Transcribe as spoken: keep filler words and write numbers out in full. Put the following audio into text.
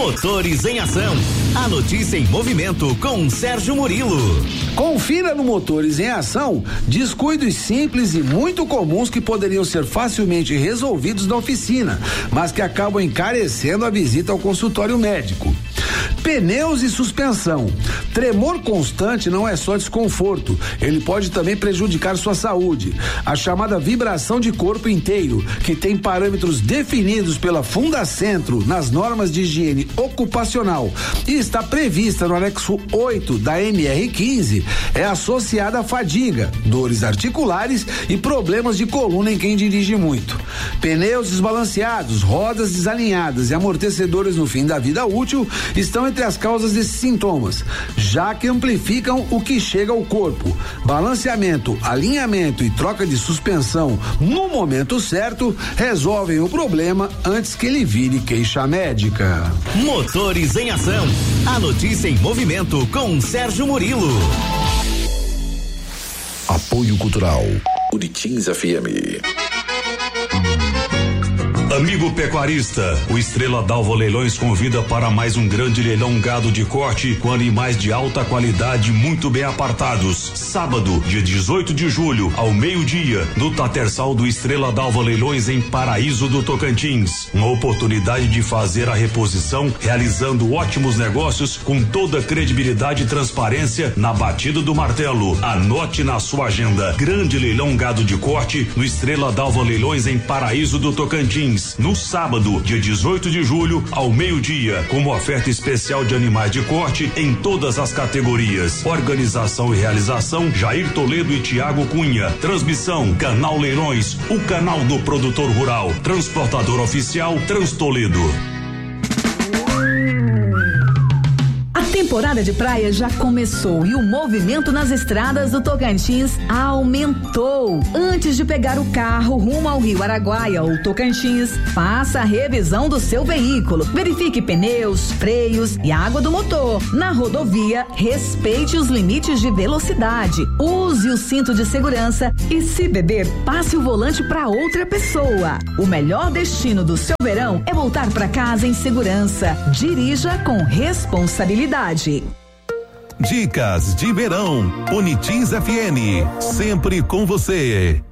Motores em Ação. A notícia em movimento com Sérgio Murilo. Confira no Motores em Ação descuidos simples e muito comuns que poderiam ser facilmente resolvidos na oficina, mas que acabam encarecendo a visita ao consultório médico. Pneus e suspensão. Tremor constante não é só desconforto, ele pode também prejudicar sua saúde. A chamada vibração de corpo inteiro, que tem parâmetros definidos pela Fundacentro nas normas de higiene ocupacional e está prevista no anexo oito da N R quinze, é associada à fadiga, dores articulares e problemas de coluna em quem dirige muito. Pneus desbalanceados, rodas desalinhadas e amortecedores no fim da vida útil estão entre as causas desses sintomas, já que amplificam o que chega ao corpo. Balanceamento, alinhamento e troca de suspensão no momento certo resolvem o problema antes que ele vire queixa médica. Motores em Ação. A notícia em movimento com Sérgio Murilo. Apoio Cultural Uritins F M. Amigo pecuarista, o Estrela d'Alva Leilões convida para mais um grande leilão gado de corte com animais de alta qualidade muito bem apartados. Sábado, dia dezoito de julho, ao meio-dia, no Tatersal do Estrela d'Alva Leilões em Paraíso do Tocantins. Uma oportunidade de fazer a reposição, realizando ótimos negócios com toda credibilidade e transparência na batida do martelo. Anote na sua agenda. Grande leilão gado de corte no Estrela d'Alva Leilões em Paraíso do Tocantins. No sábado, dia dezoito de julho, ao meio-dia, com uma oferta especial de animais de corte em todas as categorias. Organização e realização Jair Toledo e Tiago Cunha. Transmissão Canal Leilões, o canal do produtor rural. Transportador oficial Transtoledo. A temporada de praia já começou e o movimento nas estradas do Tocantins aumentou. Antes de pegar o carro rumo ao Rio Araguaia ou Tocantins, faça a revisão do seu veículo. Verifique pneus, freios e água do motor. Na rodovia, respeite os limites de velocidade. Use o cinto de segurança e, se beber, passe o volante para outra pessoa. O melhor destino do seu verão é voltar para casa em segurança. Dirija com responsabilidade. Dicas de verão, Unitins F M, sempre com você.